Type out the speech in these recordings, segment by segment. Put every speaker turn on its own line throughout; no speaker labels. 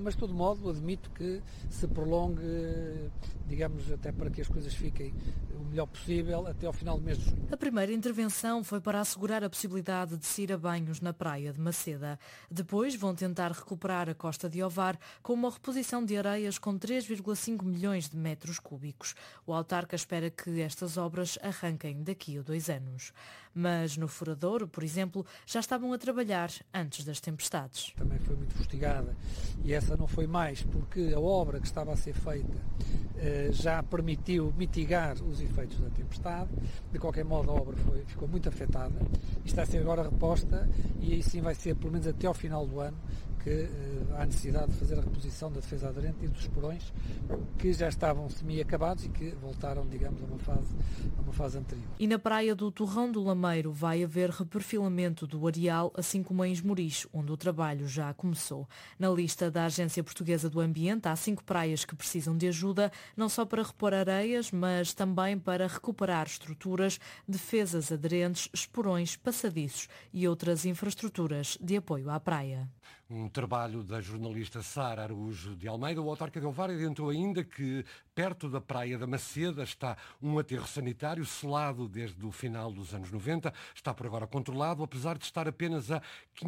mas de todo modo admito que se prolongue, digamos, até para que as coisas fiquem o melhor possível até ao final do mês de junho.
A primeira intervenção foi para assegurar a possibilidade de se ir a banhos na praia de Maceda. Depois vão tentar recuperar a costa de Ovar com uma reposição de areias com 3,5 milhões de metros cúbicos. O autarca espera que estas obras arranquem daqui a 2 anos. Mas no Furadouro, por exemplo, já estavam a trabalhar antes das tempestades.
Também foi muito fustigada e essa não foi mais porque a obra que estava a ser feita já permitiu mitigar os efeitos da tempestade. De qualquer modo a obra ficou muito afetada e está a ser agora reposta e aí sim vai ser pelo menos até ao final do ano que há necessidade de fazer a reposição da defesa aderente e dos porões que já estavam semi-acabados e que voltaram, digamos, a uma fase anterior.
E na praia do Torrão do Lameiro vai haver reperfilamento do areal, assim como em Esmoriz, onde o trabalho já começou. Na lista da Agência Portuguesa do Ambiente há 5 praias que precisam de ajuda, não só para repor areias, mas também para recuperar estruturas, defesas aderentes, esporões, passadiços e outras infraestruturas de apoio à praia.
Um trabalho da jornalista Sara Araújo de Almeida. O autarca de Ovar adiantou ainda que perto da praia da Maceda está um aterro sanitário selado desde o final dos anos 90. Está por agora controlado, apesar de estar apenas a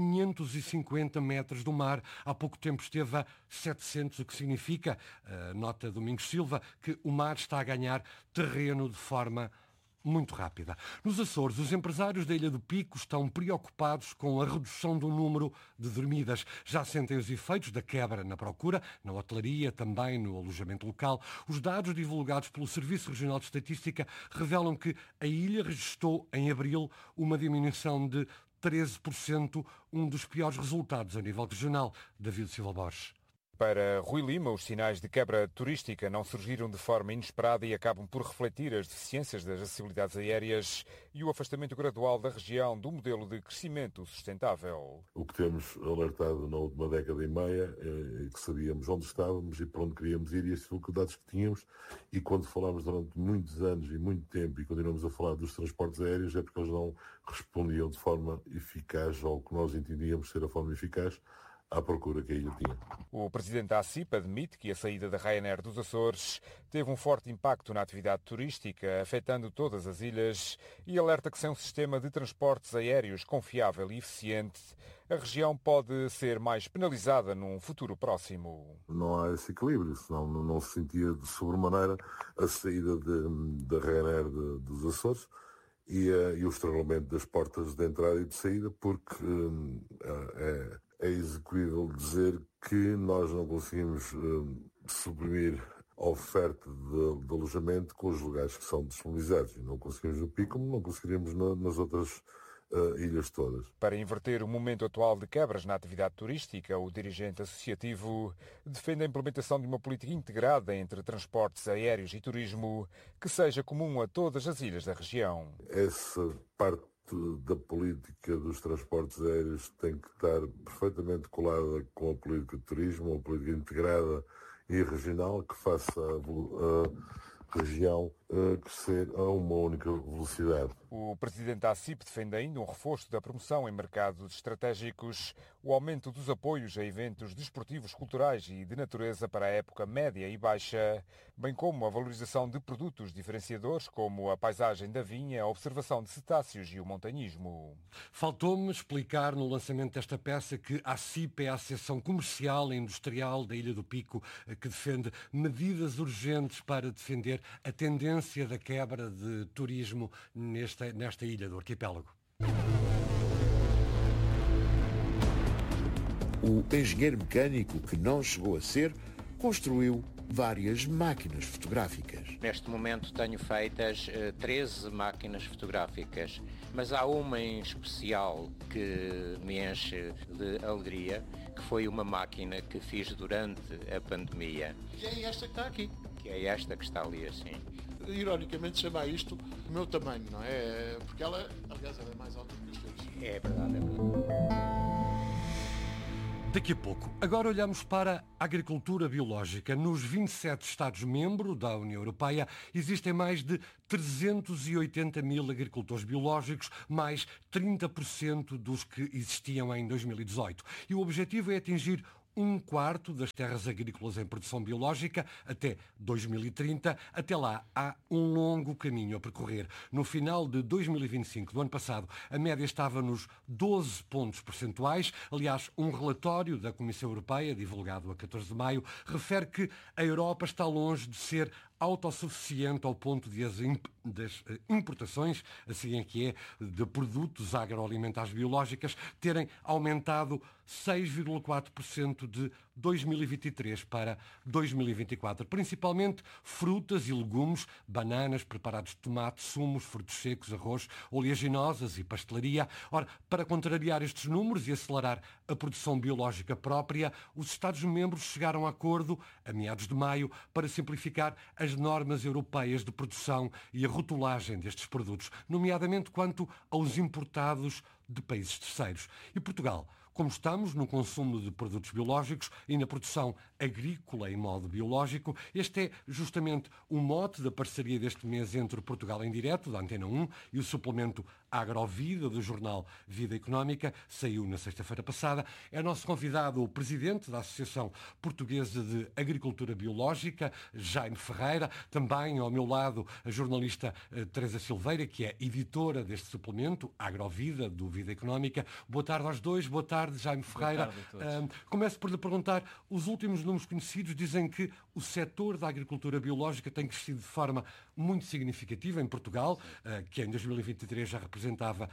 550 metros do mar. Há pouco tempo esteve a 700, o que significa, nota Domingos Silva, que o mar está a ganhar terreno de forma muito rápida. Nos Açores, os empresários da Ilha do Pico estão preocupados com a redução do número de dormidas. Já sentem os efeitos da quebra na procura, na hotelaria, também no alojamento local. Os dados divulgados pelo Serviço Regional de Estatística revelam que a ilha registrou em abril uma diminuição de 13%, um dos piores resultados a nível regional. David Silva Borges.
Para Rui Lima, os sinais de quebra turística não surgiram de forma inesperada e acabam por refletir as deficiências das acessibilidades aéreas e o afastamento gradual da região do modelo de crescimento sustentável.
O que temos alertado na última década e meia é que sabíamos onde estávamos e para onde queríamos ir e as dificuldades que tínhamos, e quando falámos durante muitos anos e muito tempo e continuamos a falar dos transportes aéreos é porque eles não respondiam de forma eficaz ao que nós entendíamos ser a forma eficaz à procura que a ilha tinha.
O presidente da ACIP admite que a saída da Ryanair dos Açores teve um forte impacto na atividade turística, afetando todas as ilhas, e alerta que sem um sistema de transportes aéreos confiável e eficiente, a região pode ser mais penalizada num futuro próximo.
Não há esse equilíbrio, senão não se sentia de sobremaneira a saída da Ryanair dos Açores e o estrangulamento das portas de entrada e de saída, porque é execuível dizer que nós não conseguimos suprimir a oferta de alojamento com os lugares que são disponibilizados. E não conseguimos no Pico, como não conseguiríamos nas outras ilhas todas.
Para inverter o momento atual de quebras na atividade turística, o dirigente associativo defende a implementação de uma política integrada entre transportes aéreos e turismo que seja comum a todas as ilhas da região.
Essa parte da política dos transportes aéreos tem que estar perfeitamente colada com a política de turismo, uma política integrada e regional que faça a região crescer a uma única velocidade.
O presidente da ACIP defende ainda um reforço da promoção em mercados estratégicos, o aumento dos apoios a eventos desportivos, culturais e de natureza para a época média e baixa, bem como a valorização de produtos diferenciadores como a paisagem da vinha, a observação de cetáceos e o montanhismo.
Faltou-me explicar no lançamento desta peça que a ACIP é a Associação Comercial e Industrial da Ilha do Pico, que defende medidas urgentes para defender a tendência da quebra de turismo nesta ilha do arquipélago.
O engenheiro mecânico, que não chegou a ser, construiu várias máquinas fotográficas.
Neste momento tenho feitas 13 máquinas fotográficas, mas há uma em especial que me enche de alegria, que foi uma máquina que fiz durante a pandemia.
E é esta que está aqui.
Que é esta que está ali assim.
Ironicamente chama isto o meu tamanho, não é? Porque ela, aliás, ela é mais alta que os teus.
É verdade, é verdade.
Daqui a pouco. Agora olhamos para a agricultura biológica. Nos 27 Estados-membros da União Europeia existem mais de 380 mil agricultores biológicos, mais 30% dos que existiam em 2018. E o objetivo é atingir 1/4 das terras agrícolas em produção biológica até 2030. Até lá há um longo caminho a percorrer. No final de 2025, do ano passado, a média estava nos 12 pontos percentuais. Aliás, um relatório da Comissão Europeia, divulgado a 14 de maio, refere que a Europa está longe de ser autossuficiente ao ponto de das importações, assim é que é, de produtos agroalimentares biológicas terem aumentado 6,4% de 2023 para 2024. Principalmente frutas e legumes, bananas, preparados de tomate, sumos, frutos secos, arroz, oleaginosas e pastelaria. Ora, para contrariar estes números e acelerar a produção biológica própria, os Estados-membros chegaram a acordo, a meados de maio, para simplificar as normas europeias de produção e a rotulagem destes produtos, nomeadamente quanto aos importados de países terceiros. E Portugal, como estamos no consumo de produtos biológicos e na produção agrícola em modo biológico, este é justamente o mote da parceria deste mês entre Portugal em Direto, da Antena 1, e o suplemento Agrovida, do jornal Vida Económica, saiu na sexta-feira passada. É nosso convidado o presidente da Associação Portuguesa de Agricultura Biológica, Jaime Ferreira, também ao meu lado a jornalista Teresa Silveira, que é editora deste suplemento, Agrovida, do Vida Económica. Boa tarde aos dois, boa tarde, Jaime Ferreira. Começo por lhe perguntar, os últimos números conhecidos dizem que o setor da agricultura biológica tem crescido de forma muito significativa em Portugal, que em 2023 já representava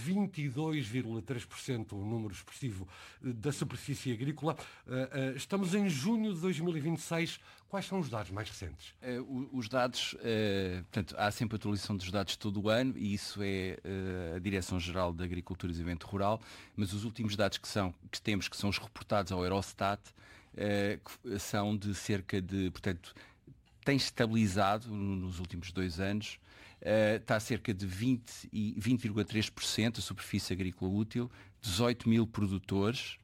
22,3%, um número expressivo da superfície agrícola. Estamos em junho de 2026. Quais são os dados mais recentes?
Os dados, portanto, há sempre a atualização dos dados todo o ano e isso é a Direção-Geral da Agricultura e Desenvolvimento Rural, mas os últimos dados que temos, que são os reportados ao Eurostat, são de cerca de, portanto, tem estabilizado nos últimos 2 anos, está a cerca de 20,3% a superfície agrícola útil, 18 mil produtores.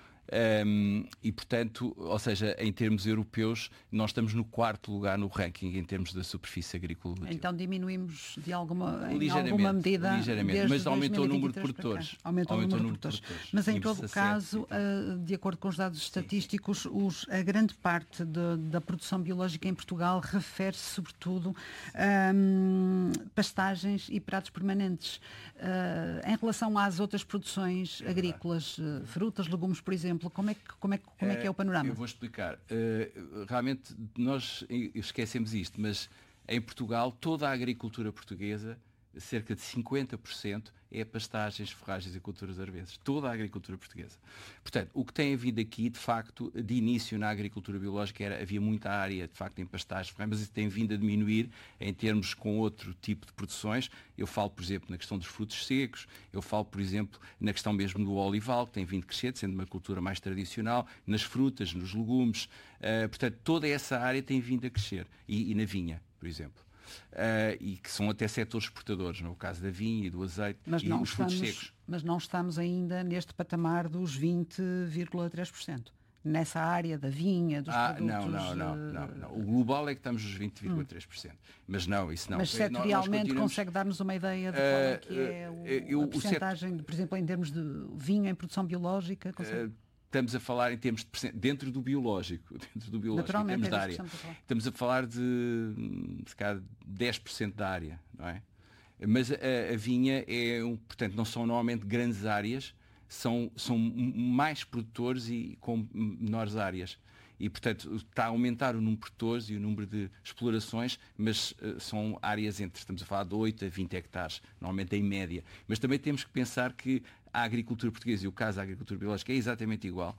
E portanto, ou seja, em termos europeus, nós estamos no 4º lugar no ranking em termos da superfície agrícola útil.
Então diminuímos em alguma medida,
ligeiramente, mas aumentou o número de produtores.
Aumentou o número de produtores. Mas em todo o caso, de acordo com os dados estatísticos, a grande parte da produção biológica em Portugal refere-se sobretudo a pastagens e pratos permanentes. Em relação às outras produções agrícolas, frutas, legumes, por exemplo, como é que é o panorama?
Eu vou explicar. Realmente nós esquecemos isto, mas em Portugal toda a agricultura portuguesa, cerca de 50%, é pastagens, ferragens e culturas arvesas. Toda a agricultura portuguesa. Portanto, o que tem havido aqui, de facto, de início na agricultura biológica, havia muita área, de facto, em pastagens, ferragens, mas isso tem vindo a diminuir em termos com outro tipo de produções. Eu falo, por exemplo, na questão dos frutos secos, eu falo, por exemplo, na questão mesmo do olival, que tem vindo a crescer, sendo uma cultura mais tradicional, nas frutas, nos legumes. Portanto, toda essa área tem vindo a crescer. E na vinha, por exemplo. E que são até setores exportadores, no caso da vinha e do azeite e dos frutos secos.
Mas não estamos ainda neste patamar dos 20,3%. Nessa área da vinha, dos produtos...
Não. O global é que estamos nos 20,3%. Mas não, isso não.
Mas setorialmente consegue dar-nos uma ideia de qual é que é a percentagem, por exemplo, em termos de vinho em produção biológica?
Estamos a falar em termos de dentro do biológico, em termos de área. Estamos a falar de, se calhar, 10% da área, não é? Mas a vinha portanto, não são normalmente grandes áreas, são mais produtores e com menores áreas. E, portanto, está a aumentar o número de produtores e o número de explorações, mas são áreas estamos a falar de 8 a 20 hectares, normalmente em média. Mas também temos que pensar que a agricultura portuguesa e o caso da agricultura biológica é exatamente igual.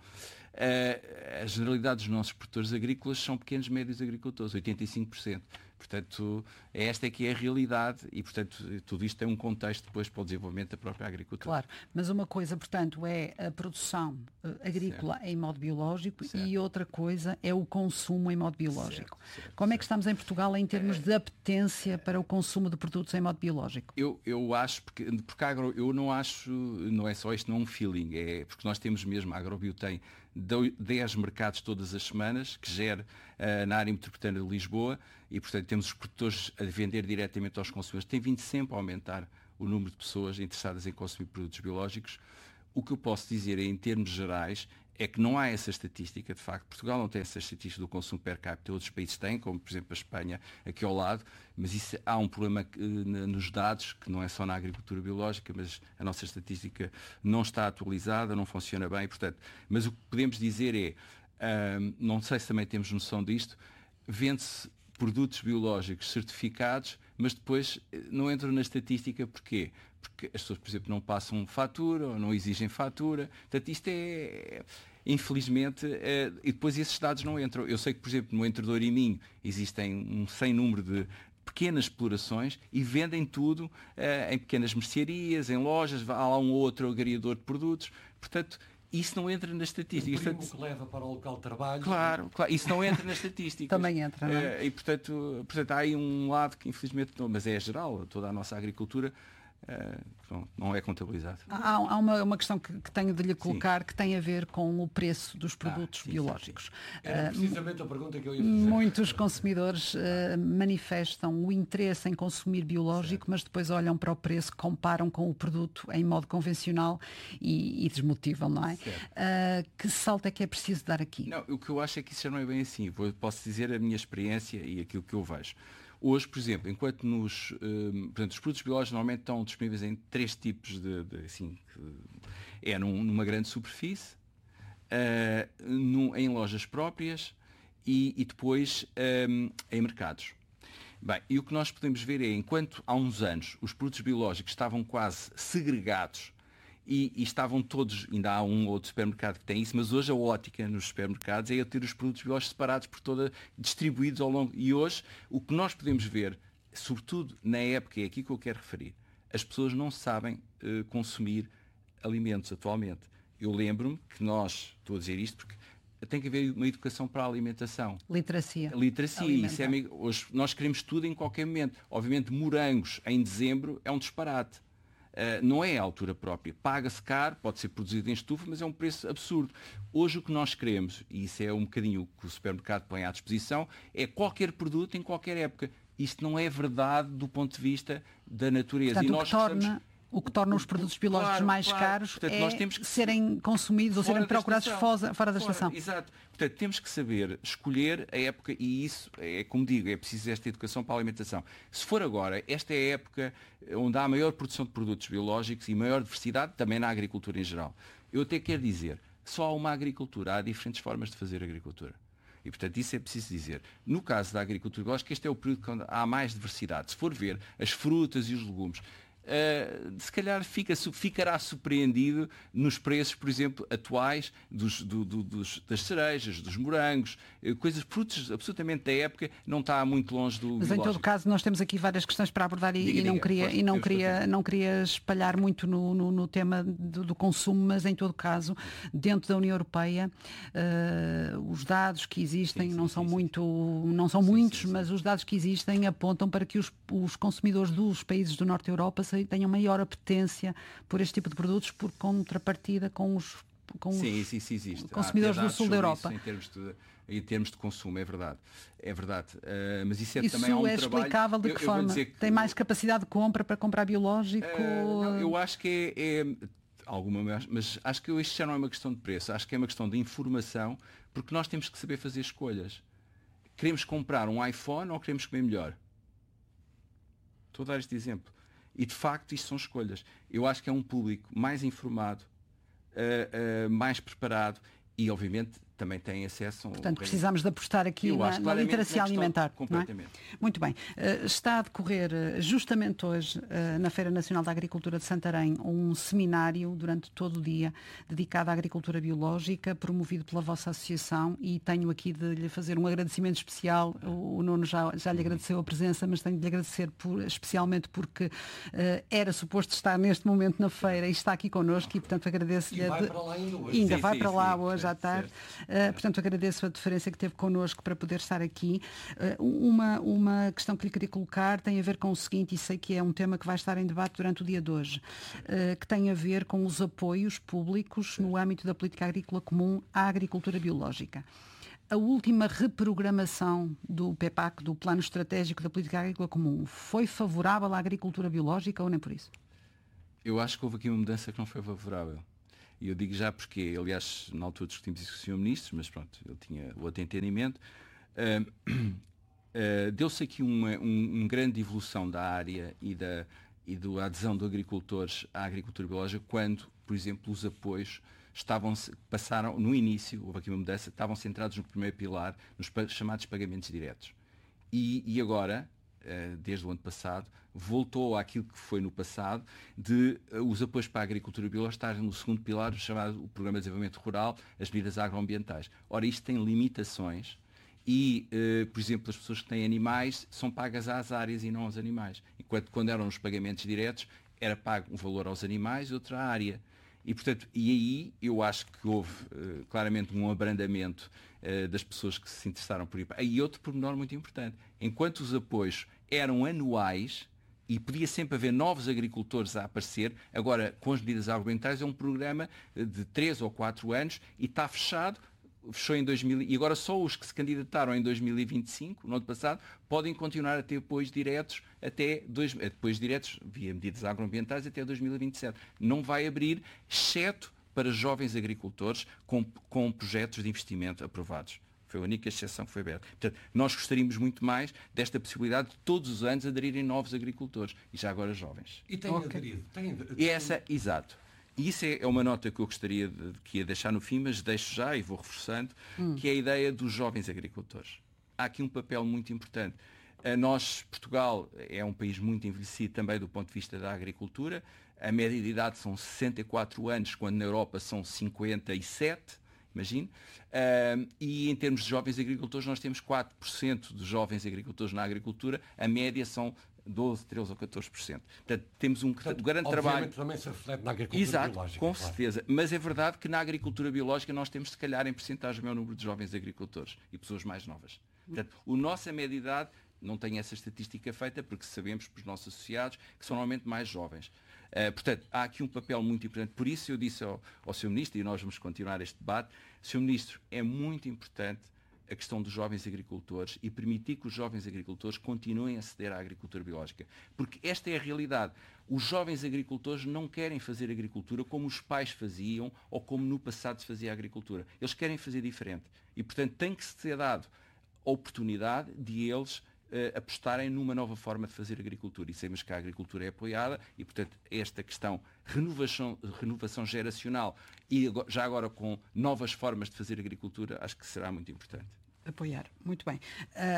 A generalidade dos nossos produtores agrícolas são pequenos e médios agricultores, 85%. Portanto, esta é que é a realidade e, portanto, tudo isto tem um contexto depois para o desenvolvimento da própria agricultura.
Claro, mas uma coisa, portanto, é a produção agrícola em modo biológico e outra coisa é o consumo em modo biológico. Como é que estamos em Portugal em termos de apetência para o consumo de produtos em modo biológico?
Eu acho, porque eu não acho, não é só isto, não é um feeling, é porque nós temos mesmo, a Agrobio tem 10 mercados todas as semanas, que gera na área metropolitana de Lisboa e, portanto, temos os produtores a vender diretamente aos consumidores. Tem vindo sempre a aumentar o número de pessoas interessadas em consumir produtos biológicos. O que eu posso dizer em termos gerais é que não há essa estatística, de facto. Portugal não tem essa estatística do consumo per capita, outros países têm, como por exemplo a Espanha, aqui ao lado, mas isso, há um problema nos dados, que não é só na agricultura biológica, mas a nossa estatística não está atualizada, não funciona bem, portanto, mas o que podemos dizer é, não sei se também temos noção disto, vende-se produtos biológicos certificados, mas depois não entram na estatística. Porquê? Porque as pessoas, por exemplo, não passam fatura ou não exigem fatura. Portanto, isto é, infelizmente, e depois esses dados não entram. Eu sei que, por exemplo, no Entre Douro e Minho existem um sem número de pequenas explorações e vendem tudo em pequenas mercearias, em lojas, há lá um ou outro agregador de produtos. Portanto, isso não entra na estatística.
O primo que leva para o local de trabalho.
Claro, isso não entra na estatística.
Também entra, não é?
E portanto há aí um lado que infelizmente não, mas é geral, toda a nossa agricultura não é contabilizado.
Há uma questão que tenho de lhe colocar, que tem a ver com o preço dos produtos biológicos.
Era precisamente a pergunta que eu ia fazer.
Muitos consumidores manifestam o interesse em consumir biológico, mas depois olham para o preço, comparam com o produto em modo convencional e desmotivam, não é? Que salto é que é preciso dar aqui?
Não, o que eu acho é que isso já não é bem assim. Posso dizer a minha experiência e aquilo que eu vejo. Hoje, por exemplo, enquanto portanto, os produtos biológicos normalmente estão disponíveis em 3 tipos numa grande superfície, em lojas próprias e depois em mercados. Bem, e o que nós podemos ver é, enquanto há uns anos os produtos biológicos estavam quase segregados e estavam todos, ainda há um ou outro supermercado que tem isso, mas hoje a ótica nos supermercados é eu ter os produtos biológicos separados distribuídos ao longo. E hoje o que nós podemos ver, sobretudo na época, é aqui que eu quero referir, as pessoas não sabem consumir alimentos atualmente. Eu lembro-me que estou a dizer isto porque tem que haver uma educação para a alimentação.
Literacia.
Isso hoje nós queremos tudo em qualquer momento. Obviamente morangos em dezembro é um disparate. Não é a altura própria. Paga-se caro, pode ser produzido em estufa, mas é um preço absurdo. Hoje o que nós queremos, e isso é um bocadinho o que o supermercado põe à disposição, é qualquer produto em qualquer época. Isto não é verdade do ponto de vista da natureza.
Portanto, o que torna os produtos biológicos mais caros. Portanto, nós temos que serem consumidos ou serem procurados fora da estação.
Exato. Portanto, temos que saber escolher a época, e isso é, como digo, é preciso esta educação para a alimentação. Se for agora, esta é a época onde há maior produção de produtos biológicos e maior diversidade, também na agricultura em geral. Eu até quero dizer, só há uma agricultura, há diferentes formas de fazer agricultura. E, portanto, isso é preciso dizer. No caso da agricultura biológica, este é o período onde há mais diversidade. Se for ver as frutas e os legumes, se calhar ficará surpreendido nos preços, por exemplo, atuais das cerejas, dos morangos, frutos absolutamente da época, não está muito longe do
Mas
biológico.
Em todo caso nós temos aqui várias questões para abordar e não queria espalhar muito no tema do consumo, mas em todo caso, dentro da União Europeia, os dados que existem não são muitos, mas os dados que existem apontam para que os consumidores dos países do Norte da Europa tenham maior apetência por este tipo de produtos, por contrapartida com os consumidores do sul da Europa.
Em termos de consumo, é verdade. Mas isso
também
é um trabalho...
Isso é explicável de que forma? Tem mais capacidade de compra para comprar biológico?
Eu acho que é alguma, mas acho que isto já não é uma questão de preço, acho que é uma questão de informação, porque nós temos que saber fazer escolhas. Queremos comprar um iPhone ou queremos comer melhor? Estou a dar este exemplo. E de facto isto são escolhas. Eu acho que é um público mais informado, mais preparado e obviamente também tem acesso...
Portanto, precisamos de apostar aqui na literacia alimentar.
Completamente.
Não é? Muito bem. Está a decorrer justamente hoje, na Feira Nacional da Agricultura de Santarém, um seminário durante todo o dia dedicado à agricultura biológica, promovido pela vossa associação, e tenho aqui de lhe fazer um agradecimento especial. O Nuno já lhe agradeceu a presença, mas tenho de lhe agradecer especialmente porque era suposto estar neste momento na feira e está aqui connosco, e portanto agradeço-lhe...
E vai para lá ainda hoje.
Ainda vai para lá hoje à tarde. Portanto, agradeço a deferência que teve connosco para poder estar aqui. Uma questão que lhe queria colocar tem a ver com o seguinte, e sei que é um tema que vai estar em debate durante o dia de hoje, que tem a ver com os apoios públicos no âmbito da política agrícola comum à agricultura biológica. A última reprogramação do PEPAC, do Plano Estratégico da Política Agrícola Comum, foi favorável à agricultura biológica ou nem por isso?
Eu acho que houve aqui uma mudança que não foi favorável. E eu digo já porque, aliás, na altura discutimos isso com o Sr. Ministro, mas pronto, ele tinha outro entendimento. Deu-se aqui uma grande evolução da área e da adesão de agricultores à agricultura biológica quando, por exemplo, os apoios passaram, no início, houve aqui uma mudança, estavam centrados no primeiro pilar, nos chamados pagamentos diretos. E agora, desde o ano passado, voltou àquilo que foi no passado, de os apoios para a agricultura biológica estarem no segundo pilar, chamado o Programa de Desenvolvimento Rural, as medidas agroambientais. Ora, isto tem limitações e, por exemplo, as pessoas que têm animais são pagas às áreas e não aos animais. Enquanto quando eram os pagamentos diretos, era pago um valor aos animais e outro à área. E, portanto, aí eu acho que houve claramente um abrandamento das pessoas que se interessaram por ir. E outro pormenor muito importante. Enquanto os apoios eram anuais e podia sempre haver novos agricultores a aparecer, agora, com as medidas agroambientais, é um programa de 3 ou 4 anos e está fechado. Fechou em 2000 e agora só os que se candidataram em 2025, no ano passado, podem continuar a ter apoios diretos apoios diretos via medidas agroambientais até 2027. Não vai abrir, exceto para jovens agricultores com projetos de investimento aprovados. Foi a única exceção que foi aberta. Portanto, nós gostaríamos muito mais desta possibilidade de todos os anos aderirem novos agricultores e já agora jovens.
E têm aderido?
Exato. E isso é uma nota que eu gostaria de deixar no fim, mas deixo já e vou reforçando, que é a ideia dos jovens agricultores. Há aqui um papel muito importante. Portugal é um país muito envelhecido também do ponto de vista da agricultura. A média de idade são 64 anos, quando na Europa são 57, imagine. E em termos de jovens agricultores, nós temos 4% de jovens agricultores na agricultura. A média são 12, 13 ou 14%. Portanto, temos um grande trabalho.
Também se reflete na agricultura
Exato,
biológica.
com certeza. Mas é verdade que na agricultura biológica nós temos, se calhar, em porcentagem, o maior número de jovens agricultores e pessoas mais novas. Portanto, a nossa média de idade não tem essa estatística feita, porque sabemos para os nossos associados que são normalmente mais jovens. Portanto, há aqui um papel muito importante. Por isso eu disse ao Sr. Ministro, e nós vamos continuar este debate, Sr. Ministro, é muito importante a questão dos jovens agricultores e permitir que os jovens agricultores continuem a aceder à agricultura biológica. Porque esta é a realidade. Os jovens agricultores não querem fazer agricultura como os pais faziam ou como no passado se fazia a agricultura. Eles querem fazer diferente. E, portanto, tem que ser dado a oportunidade de eles apostarem numa nova forma de fazer agricultura. E sabemos que a agricultura é apoiada e, portanto, esta questão renovação geracional e já agora com novas formas de fazer agricultura, acho que será muito importante.
Apoiar, muito bem.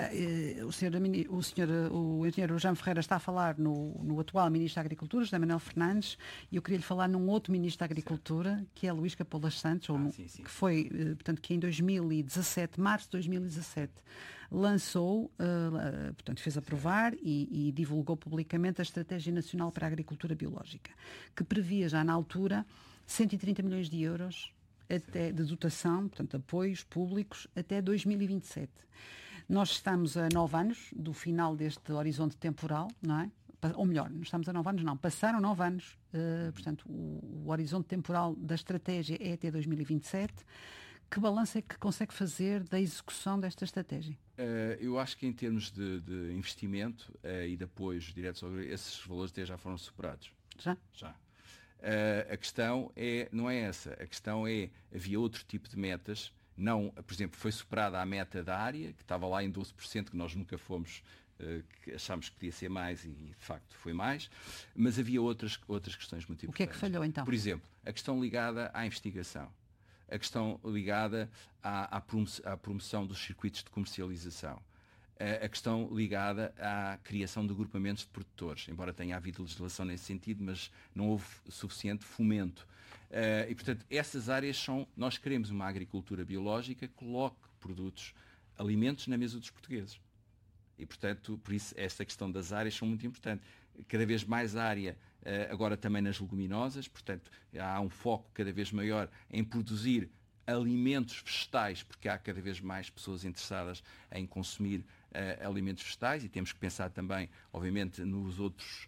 O engenheiro Jean Ferreira está a falar no atual Ministro da Agricultura, José Manuel Fernandes, e eu queria lhe falar num outro Ministro da Agricultura, certo, que é Luís Capolas Santos, sim. Que foi, portanto, que em 2017, março de 2017, lançou, portanto, fez aprovar e divulgou publicamente a Estratégia Nacional para a Agricultura Biológica, que previa já na altura 130 milhões de euros até de dotação, portanto, apoios públicos até 2027. Nós estamos a 9 anos do final deste horizonte temporal, não é? Ou melhor, não estamos a 9 anos, não, passaram 9 anos, portanto, o horizonte temporal da estratégia é até 2027. Que balanço é que consegue fazer da execução desta estratégia?
Eu acho que em termos de investimento e de apoios diretos, esses valores até já foram superados.
Já?
Já. A questão não é essa. A questão havia outro tipo de metas. Não, por exemplo, foi superada a meta da área, que estava lá em 12%, que nós nunca fomos, que achámos que podia ser mais e de facto foi mais, mas havia outras questões muito importantes.
O que é que falhou então?
Por exemplo, a questão ligada à investigação, a questão ligada à promoção dos circuitos de comercialização, a questão ligada à criação de agrupamentos de produtores, embora tenha havido legislação nesse sentido, mas não houve suficiente fomento. E, portanto, essas áreas nós queremos uma agricultura biológica que coloque alimentos na mesa dos portugueses. E, portanto, por isso, esta questão das áreas são muito importantes. Cada vez mais área, agora também nas leguminosas, portanto, há um foco cada vez maior em produzir alimentos vegetais, porque há cada vez mais pessoas interessadas em consumir alimentos vegetais e temos que pensar também, obviamente, as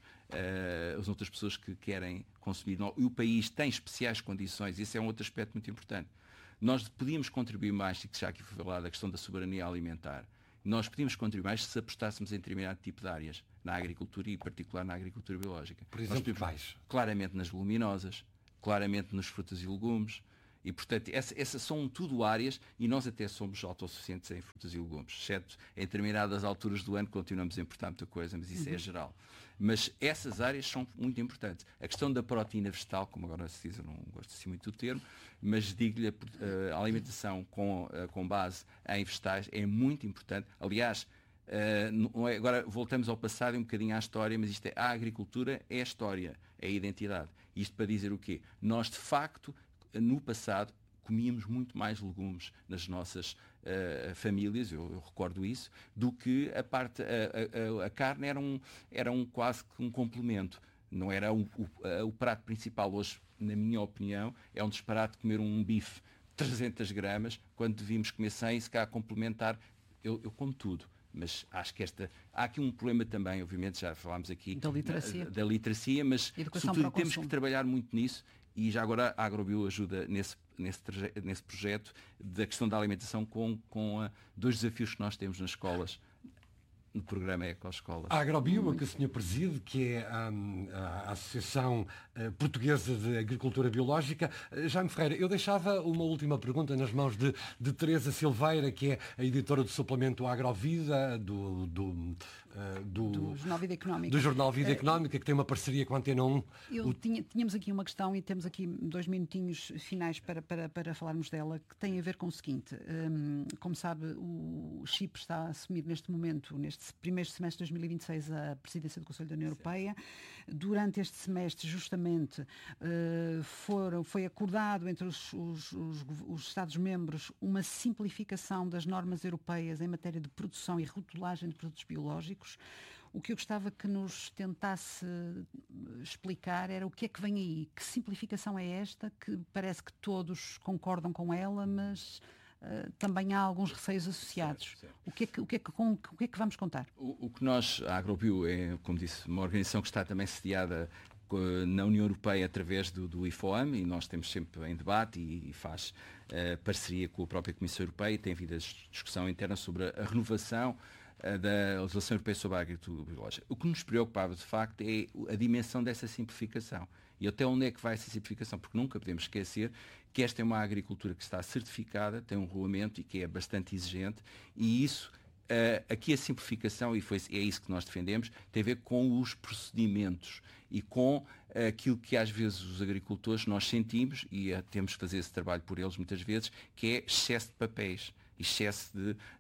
outras pessoas que querem consumir. E o país tem especiais condições, e esse é um outro aspecto muito importante. Nós podíamos contribuir mais, e que já aqui foi falado, a questão da soberania alimentar. Nós podíamos contribuir mais se apostássemos em determinado tipo de áreas, na agricultura e, em particular, na agricultura biológica.
Por exemplo, quais?
Claramente nas leguminosas, claramente nos frutas e legumes. E, portanto, essas são tudo áreas, e nós até somos autossuficientes em frutas e legumes, exceto em determinadas alturas do ano continuamos a importar muita coisa, mas isso é geral. Mas essas áreas são muito importantes. A questão da proteína vegetal, como agora se diz, eu não gosto assim muito do termo, mas digo-lhe, a alimentação com base em vegetais é muito importante. Aliás, agora voltamos ao passado e um bocadinho à história, mas a agricultura é a história, é a identidade. Isto para dizer o quê? Nós, de facto, no passado, comíamos muito mais legumes nas nossas famílias, eu recordo isso, do que a carne era quase que um complemento. Não era o prato principal. Hoje, na minha opinião, é um disparate comer um bife de 300 gramas, quando devíamos comer 100 e se calhar complementar. Eu como tudo. Mas acho que há aqui um problema também, obviamente, já falámos aqui da literacia, mas sobretudo temos que trabalhar muito nisso, e já agora a Agrobio ajuda nesse projeto da questão da alimentação com 2 desafios que nós temos nas escolas, no programa Ecoescolas.
A Agrobio, que o senhor preside, que é a Associação Portuguesa de Agricultura Biológica. Jaime Ferreira, eu deixava uma última pergunta nas mãos de Teresa Silveira, que é a editora do suplemento Agrovida, do
Jornal Vida Económica.
Do Jornal Vida Económica, que tem uma parceria com a Antena 1.
Tínhamos aqui uma questão e temos aqui 2 minutinhos finais para falarmos dela, que tem a ver com o seguinte. Como sabe, o Chipre está a assumir neste momento, neste primeiro semestre de 2026, a presidência do Conselho da União Europeia. Durante este semestre, justamente, foi acordado entre os Estados-membros uma simplificação das normas europeias em matéria de produção e rotulagem de produtos biológicos. O que eu gostava que nos tentasse explicar era o que é que vem aí, que simplificação é esta, que parece que todos concordam com ela, mas também há alguns receios associados. Certo. O que é que vamos contar?
O que nós, a Agrobio, é, como disse, uma organização que está também sediada na União Europeia através do IFOAM, e nós temos sempre em debate e faz parceria com a própria Comissão Europeia, e tem havido a discussão interna sobre a renovação da legislação europeia sobre a agricultura biológica. O que nos preocupava, de facto, é a dimensão dessa simplificação. E até onde é que vai essa simplificação? Porque nunca podemos esquecer que esta é uma agricultura que está certificada, tem um regulamento e que é bastante exigente, e isso, aqui a simplificação, e é isso que nós defendemos, tem a ver com os procedimentos e com aquilo que às vezes os agricultores nós sentimos, e temos que fazer esse trabalho por eles muitas vezes, que é excesso de papéis. Excesso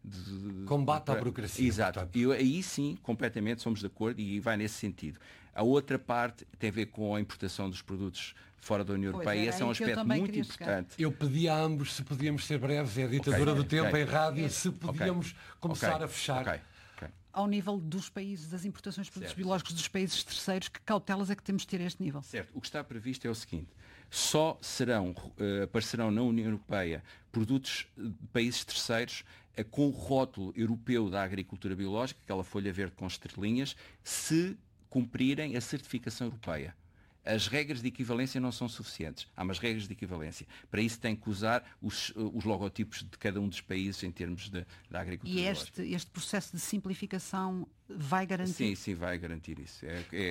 de
combate à burocracia.
Exato. E aí sim, completamente somos de acordo, e vai nesse sentido. A outra parte tem a ver com a importação dos produtos fora da União Europeia, e esse é um aspecto muito importante.
Eu pedi a ambos se podíamos ser breves, é a ditadura do tempo em rádio, se podíamos começar a fechar.
Ao nível dos países, das importações de produtos biológicos dos países terceiros, que cautelas é que temos de ter a este nível?
Certo. O que está previsto é o seguinte: só aparecerão na União Europeia produtos de países terceiros com o rótulo europeu da agricultura biológica, aquela folha verde com estrelinhas, se cumprirem a certificação europeia. As regras de equivalência não são suficientes. Há umas regras de equivalência. Para isso tem que usar os logotipos de cada um dos países em termos da agricultura biológica.
E este processo de simplificação vai garantir?
Sim, vai garantir isso.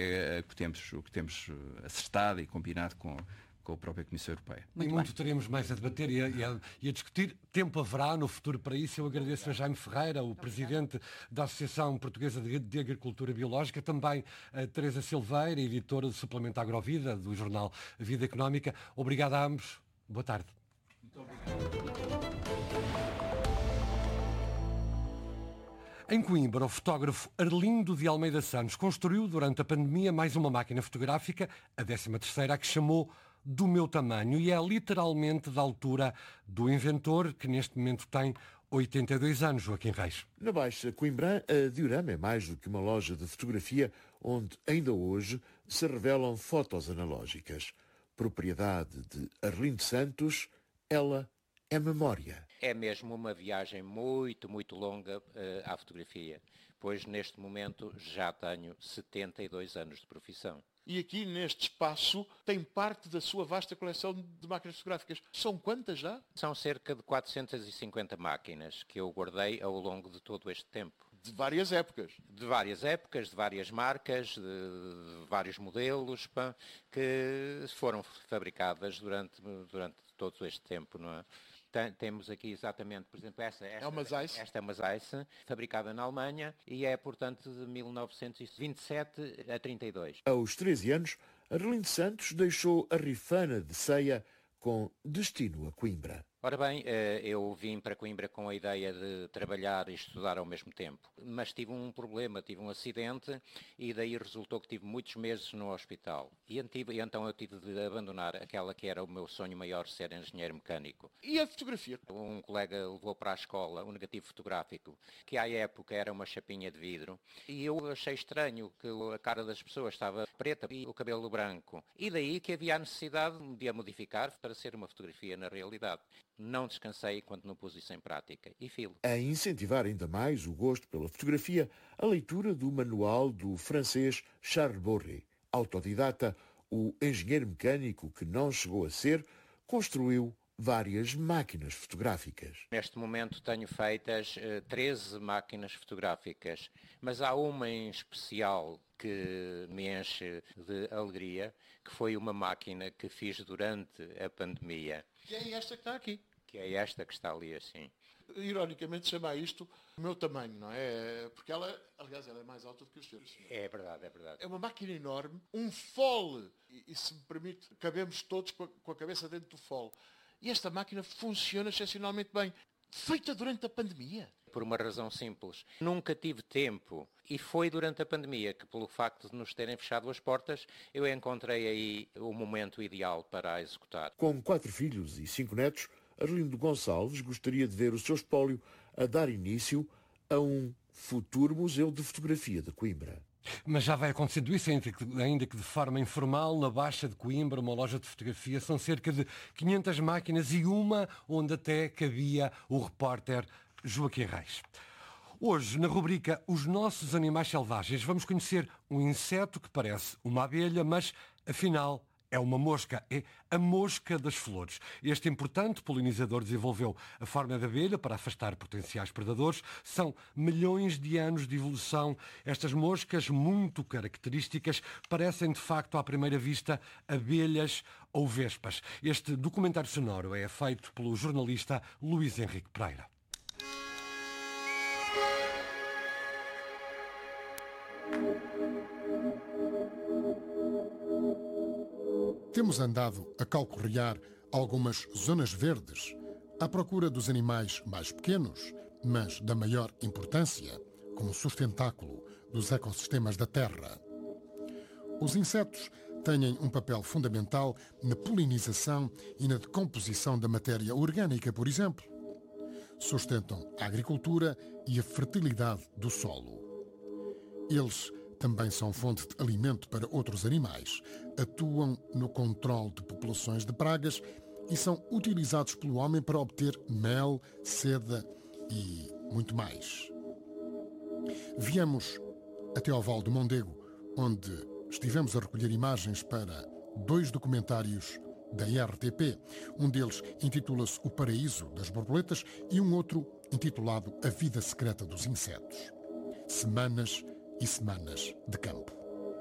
É o que temos acertado e combinado com a própria Comissão Europeia.
Muito teremos mais a debater e a discutir. Tempo haverá no futuro para isso. Eu agradeço a Jaime Ferreira, o presidente da Associação Portuguesa de Agricultura Biológica, também a Teresa Silveira, editora do suplemento Agrovida, do jornal Vida Económica. Obrigado a ambos. Boa tarde. Muito obrigado. Em Coimbra, o fotógrafo Arlindo de Almeida Santos construiu durante a pandemia mais uma máquina fotográfica, a 13ª, a que chamou Do Meu Tamanho, e é literalmente da altura do inventor, que neste momento tem 82 anos, Joaquim Reis.
Na Baixa Coimbra, a Diorama é mais do que uma loja de fotografia onde ainda hoje se revelam fotos analógicas. Propriedade de Arlindo Santos, ela é memória.
É mesmo uma viagem muito, muito longa à fotografia, pois neste momento já tenho 72 anos de profissão.
E aqui neste espaço tem parte da sua vasta coleção de máquinas fotográficas. São quantas já?
São cerca de 450 máquinas que eu guardei ao longo de todo este tempo.
De várias épocas.
De várias épocas, de várias marcas, de vários modelos, que foram fabricadas durante todo este tempo, não é? Temos aqui exatamente, por exemplo, esta é uma Zeiss, fabricada na Alemanha e é, portanto, de 1927 a 32.
Aos 13 anos, Arlindo Santos deixou a Rifana de Ceia com destino a Coimbra.
Ora bem, eu vim para Coimbra com a ideia de trabalhar e estudar ao mesmo tempo, mas tive um problema, tive um acidente e daí resultou que tive muitos meses no hospital. E então eu tive de abandonar aquela que era o meu sonho maior, ser engenheiro mecânico.
E a fotografia?
Um colega levou para a escola um negativo fotográfico, que à época era uma chapinha de vidro, e eu achei estranho que a cara das pessoas estava preta e o cabelo branco. E daí que havia a necessidade de a modificar para ser uma fotografia na realidade. Não descansei enquanto não pus isso em prática. E filo.
A incentivar ainda mais o gosto pela fotografia, a leitura do manual do francês Charles Borré. Autodidata, o engenheiro mecânico que não chegou a ser, construiu várias máquinas fotográficas.
Neste momento tenho feitas 13 máquinas fotográficas, mas há uma em especial que me enche de alegria, que foi uma máquina que fiz durante a pandemia.
Que é esta que está aqui.
Que é esta que está ali assim.
Ironicamente chama isto o meu tamanho, não é? Porque ela, aliás, ela é mais alta do que os seus.
É verdade, é verdade.
É uma máquina enorme, um fole, e se me permite, cabemos todos com a cabeça dentro do fole. E esta máquina funciona excepcionalmente bem. Feita durante a pandemia.
Por uma razão simples. Nunca tive tempo. E foi durante a pandemia que, pelo facto de nos terem fechado as portas, eu encontrei aí o momento ideal para a executar.
Com 4 filhos e 5 netos, Arlindo Gonçalves gostaria de ver o seu espólio a dar início a um futuro museu de fotografia de Coimbra.
Mas já vai acontecendo isso, ainda que de forma informal, na Baixa de Coimbra, uma loja de fotografia, são cerca de 500 máquinas e uma onde até cabia o repórter Joaquim Reis. Hoje, na rubrica Os Nossos Animais Selvagens, vamos conhecer um inseto que parece uma abelha, mas afinal é uma mosca, é a mosca das flores. Este importante polinizador desenvolveu a forma da abelha para afastar potenciais predadores. São milhões de anos de evolução. Estas moscas, muito características, parecem de facto à primeira vista abelhas ou vespas. Este documentário sonoro é feito pelo jornalista Luís Henrique Pereira.
Temos andado a calcorrear algumas zonas verdes à procura dos animais mais pequenos, mas da maior importância, como sustentáculo dos ecossistemas da Terra. Os insetos têm um papel fundamental na polinização e na decomposição da matéria orgânica, por exemplo. Sustentam a agricultura e a fertilidade do solo. Eles também são fonte de alimento para outros animais, atuam no controle de populações de pragas e são utilizados pelo homem para obter mel, seda e muito mais. Viemos até ao Val do Mondego, onde estivemos a recolher imagens para 2 documentários da RTP. Um deles intitula-se O Paraíso das Borboletas e um outro intitulado A Vida Secreta dos Insetos. Semanas e semanas de campo.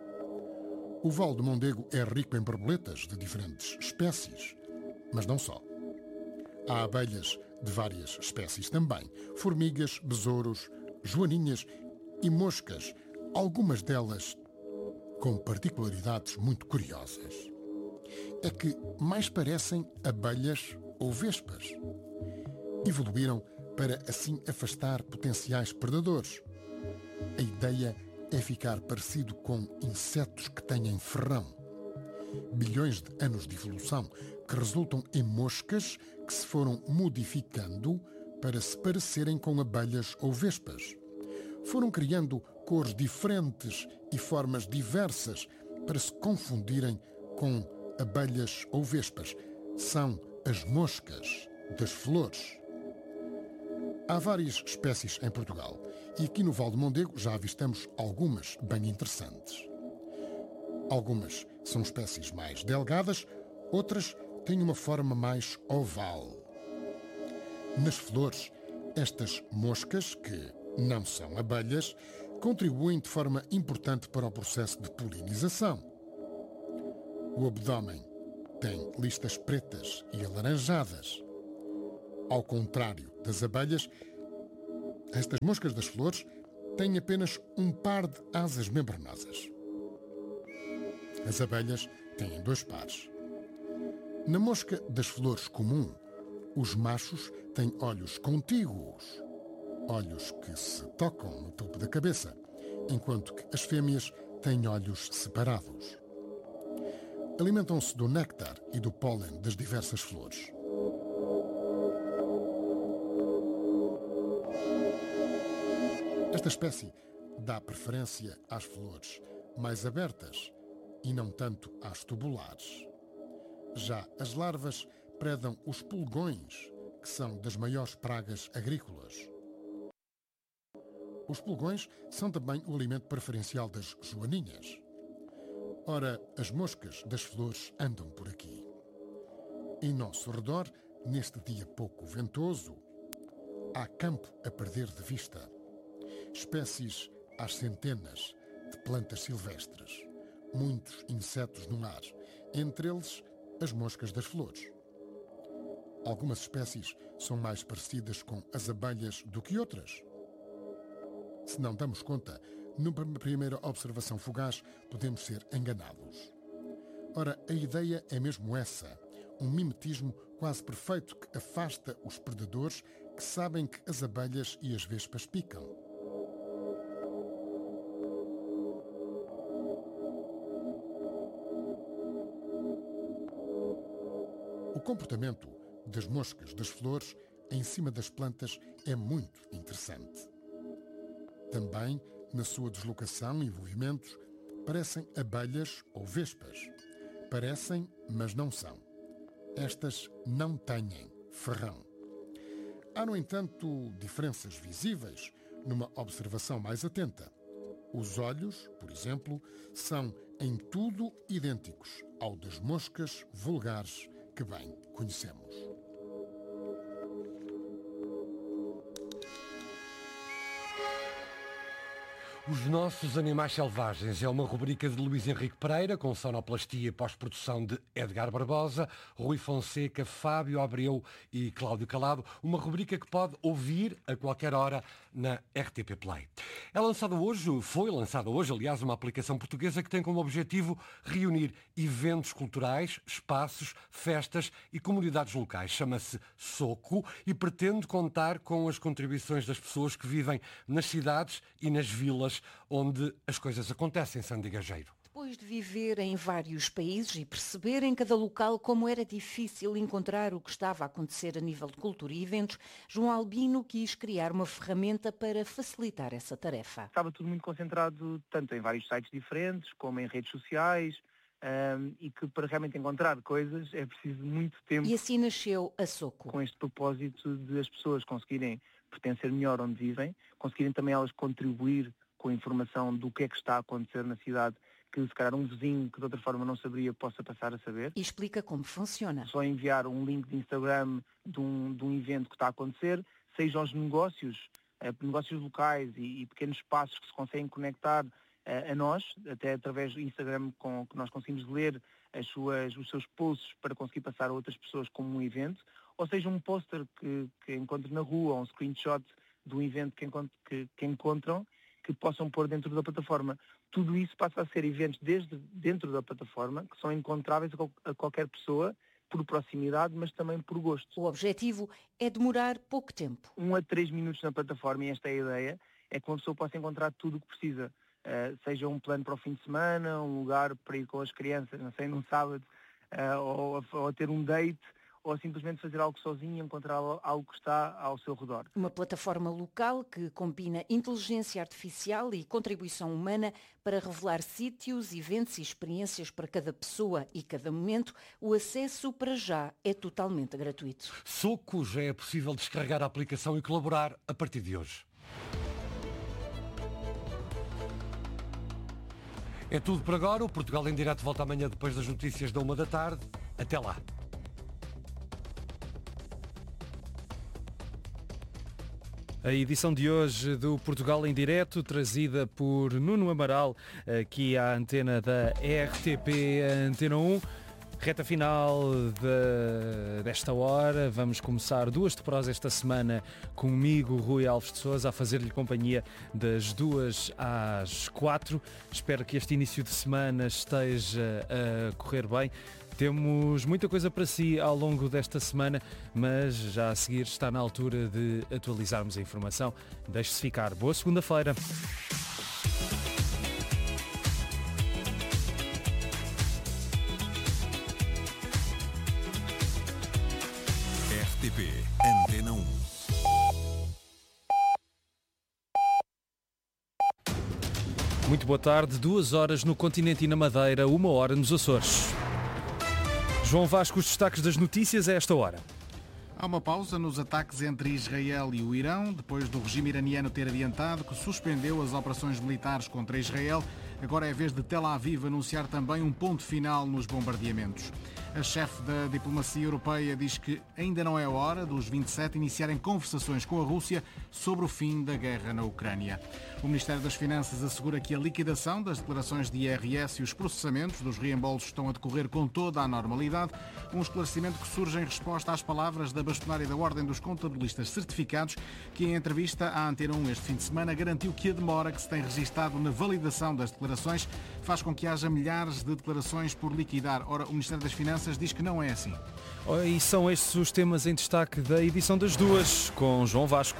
O Val do Mondego é rico em borboletas de diferentes espécies, mas não só. Há abelhas de várias espécies também, formigas, besouros, joaninhas e moscas, algumas delas com particularidades muito curiosas. É que mais parecem abelhas ou vespas. Evoluíram para assim afastar potenciais predadores. A ideia é ficar parecido com insetos que têm ferrão. Bilhões de anos de evolução que resultam em moscas que se foram modificando para se parecerem com abelhas ou vespas. Foram criando cores diferentes e formas diversas para se confundirem com abelhas ou vespas. São as moscas das flores. Há várias espécies em Portugal e aqui no Val do Mondego já avistamos algumas bem interessantes. Algumas são espécies mais delgadas, outras têm uma forma mais oval. Nas flores, estas moscas, que não são abelhas, contribuem de forma importante para o processo de polinização. O abdômen tem listas pretas e alaranjadas. Ao contrário das abelhas, estas moscas das flores têm apenas um par de asas membranosas. As abelhas têm 2 pares. Na mosca das flores comum, os machos têm olhos contíguos, olhos que se tocam no topo da cabeça, enquanto que as fêmeas têm olhos separados. Alimentam-se do néctar e do pólen das diversas flores. Esta espécie dá preferência às flores mais abertas e não tanto às tubulares. Já as larvas predam os pulgões, que são das maiores pragas agrícolas. Os pulgões são também o alimento preferencial das joaninhas. Ora, as moscas das flores andam por aqui. Em nosso redor, neste dia pouco ventoso, há campo a perder de vista. Espécies às centenas de plantas silvestres, muitos insetos no ar, entre eles as moscas das flores. Algumas espécies são mais parecidas com as abelhas do que outras. Se não damos conta, numa primeira observação fugaz, podemos ser enganados. Ora, a ideia é mesmo essa, um mimetismo quase perfeito que afasta os predadores que sabem que as abelhas e as vespas picam. O comportamento das moscas das flores em cima das plantas é muito interessante. Também, na sua deslocação e movimentos, parecem abelhas ou vespas. Parecem, mas não são. Estas não têm ferrão. Há, no entanto, diferenças visíveis numa observação mais atenta. Os olhos, por exemplo, são em tudo idênticos ao das moscas vulgares que bem conhecemos.
Os Nossos Animais Selvagens é uma rubrica de Luís Henrique Pereira, com sonoplastia e pós-produção de Edgar Barbosa, Rui Fonseca, Fábio Abreu e Cláudio Calado. Uma rubrica que pode ouvir a qualquer hora na RTP Play. Foi lançada hoje, aliás, uma aplicação portuguesa que tem como objetivo reunir eventos culturais, espaços, festas e comunidades locais. Chama-se Soco e pretende contar com as contribuições das pessoas que vivem nas cidades e nas vilas onde as coisas acontecem, Sandy Gageiro.
Depois de viver em vários países e perceber em cada local como era difícil encontrar o que estava a acontecer a nível de cultura e eventos, João Albino quis criar uma ferramenta para facilitar essa tarefa.
Estava tudo muito concentrado tanto em vários sites diferentes, como em redes sociais, e que para realmente encontrar coisas é preciso muito tempo.
E assim nasceu a Soco.
Com este propósito de as pessoas conseguirem pertencer melhor onde vivem, conseguirem também elas contribuir com a informação do que é que está a acontecer na cidade, que se calhar um vizinho que de outra forma não saberia possa passar a saber.
E explica como funciona.
Só enviar um link de Instagram de um evento que está a acontecer, sejam os negócios locais e pequenos espaços que se conseguem conectar a nós, até através do Instagram, que nós conseguimos ler os seus posts para conseguir passar a outras pessoas como um evento, ou seja, um póster que encontre na rua, ou um screenshot de um evento que encontram, que possam pôr dentro da plataforma. Tudo isso passa a ser eventos desde dentro da plataforma, que são encontráveis a qualquer pessoa, por proximidade, mas também por gosto.
O objetivo é demorar pouco tempo.
1 a 3 minutos na plataforma, e esta é a ideia, é que uma pessoa possa encontrar tudo o que precisa. Seja um plano para o fim de semana, um lugar para ir com as crianças, não sei, num sábado, ou a ter um date, ou simplesmente fazer algo sozinho e encontrar algo que está ao seu redor.
Uma plataforma local que combina inteligência artificial e contribuição humana para revelar sítios, eventos e experiências para cada pessoa e cada momento. O acesso para já é totalmente gratuito.
Soco já é possível descarregar a aplicação e colaborar a partir de hoje. É tudo por agora. O Portugal em Direto volta amanhã depois das notícias da 13h. Até lá.
A edição de hoje do Portugal em Direto, trazida por Nuno Amaral, aqui à antena da RTP Antena 1. Reta final desta hora, vamos começar 2 de prosa esta semana comigo, Rui Alves de Sousa, a fazer-lhe companhia das 2 às 4. Espero que este início de semana esteja a correr bem. Temos muita coisa para si ao longo desta semana, mas já a seguir está na altura de atualizarmos a informação. Deixe-se ficar. Boa segunda-feira.
RTP Antena 1.
Muito boa tarde. 2 horas no continente e na Madeira, 1 hora nos Açores. João Vasco, os destaques das notícias a esta hora.
Há uma pausa nos ataques entre Israel e o Irão, depois do regime iraniano ter adiantado que suspendeu as operações militares contra Israel. Agora é a vez de Tel Aviv anunciar também um ponto final nos bombardeamentos. A chefe da diplomacia europeia diz que ainda não é a hora dos 27 iniciarem conversações com a Rússia sobre o fim da guerra na Ucrânia. O Ministério das Finanças assegura que a liquidação das declarações de IRS e os processamentos dos reembolsos estão a decorrer com toda a normalidade. Um esclarecimento que surge em resposta às palavras da bastonária da Ordem dos Contabilistas Certificados, que em entrevista à Antena 1 este fim de semana garantiu que a demora que se tem registado na validação das declarações faz com que haja milhares de declarações por liquidar. Ora, o Ministério das Finanças diz que não é assim.
E são estes os temas em destaque da edição das 2, com João Vasco.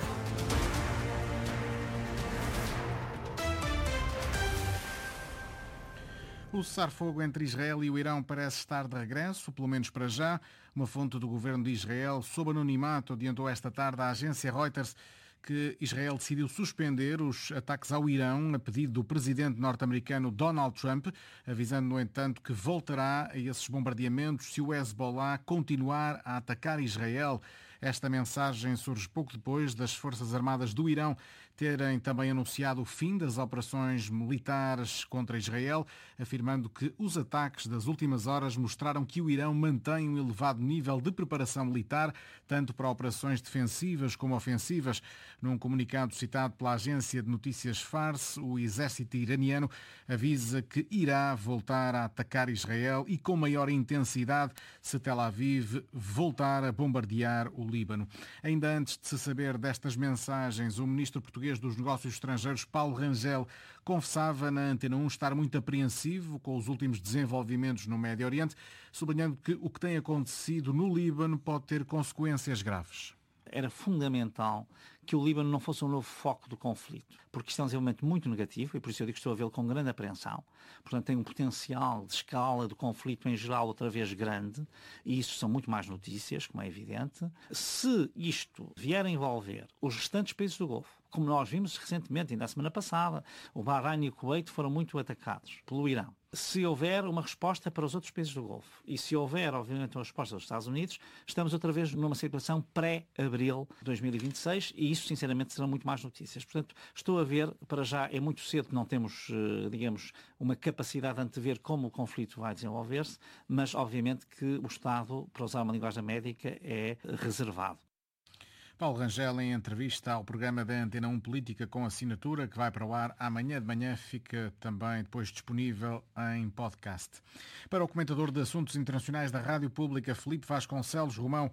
O cessar-fogo entre Israel e o Irão parece estar de regresso, pelo menos para já. Uma fonte do governo de Israel, sob anonimato, adiantou esta tarde à agência Reuters que Israel decidiu suspender os ataques ao Irão a pedido do presidente norte-americano Donald Trump, avisando, no entanto, que voltará a esses bombardeamentos se o Hezbollah continuar a atacar Israel. Esta mensagem surge pouco depois das Forças Armadas do Irão terem também anunciado o fim das operações militares contra Israel, afirmando que os ataques das últimas horas mostraram que o Irão mantém um elevado nível de preparação militar, tanto para operações defensivas como ofensivas. Num comunicado citado pela agência de notícias Fars, o exército iraniano avisa que irá voltar a atacar Israel e com maior intensidade se Tel Aviv voltar a bombardear o Líbano. Ainda antes de se saber destas mensagens, o ministro português dos Negócios Estrangeiros, Paulo Rangel, confessava na Antena 1 estar muito apreensivo com os últimos desenvolvimentos no Médio Oriente, sublinhando que o que tem acontecido no Líbano pode ter consequências graves.
Era fundamental que o Líbano não fosse um novo foco do conflito, porque isto é um desenvolvimento muito negativo e por isso eu digo que estou a vê-lo com grande apreensão. Portanto, tem um potencial de escala do conflito em geral outra vez grande e isso são muito mais notícias, como é evidente. Se isto vier a envolver os restantes países do Golfo, como nós vimos recentemente, ainda a semana passada, o Bahrein e o Kuwait foram muito atacados pelo Irão. Se houver uma resposta para os outros países do Golfo e se houver, obviamente, uma resposta dos Estados Unidos, estamos outra vez numa situação pré-abril de 2026 e isso, sinceramente, serão muito mais notícias. Portanto, estou a ver, para já é muito cedo, não temos, digamos, uma capacidade de antever como o conflito vai desenvolver-se, mas, obviamente, que o Estado, para usar uma linguagem médica, é reservado.
Paulo Rangel, em entrevista ao programa da Antena 1 Política com Assinatura, que vai para o ar amanhã de manhã, fica também depois disponível em podcast. Para o comentador de assuntos internacionais da Rádio Pública, Filipe Vasconcelos Romão,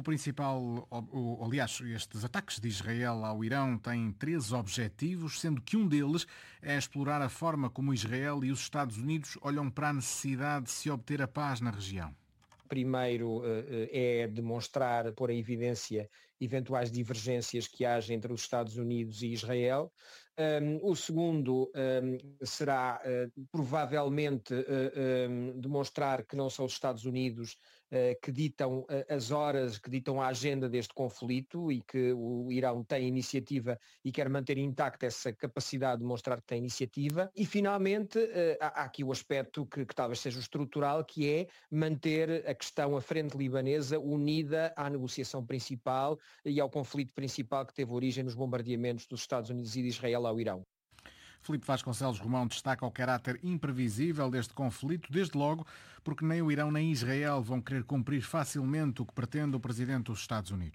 estes ataques de Israel ao Irão têm 3 objetivos, sendo que um deles é explorar a forma como Israel e os Estados Unidos olham para a necessidade de se obter a paz na região.
Primeiro é demonstrar, pôr em evidência eventuais divergências que haja entre os Estados Unidos e Israel. O segundo será provavelmente demonstrar que não são os Estados Unidos que ditam as horas, que ditam a agenda deste conflito e que o Irão tem iniciativa e quer manter intacta essa capacidade de mostrar que tem iniciativa. E finalmente há aqui o aspecto que talvez seja o estrutural, que é manter a questão, a frente libanesa, unida à negociação principal e ao conflito principal que teve origem nos bombardeamentos dos Estados Unidos e de Israel ao Irão.
Filipe Vasconcelos Romão destaca o caráter imprevisível deste conflito, desde logo porque nem o Irão nem Israel vão querer cumprir facilmente o que pretende o presidente dos Estados Unidos.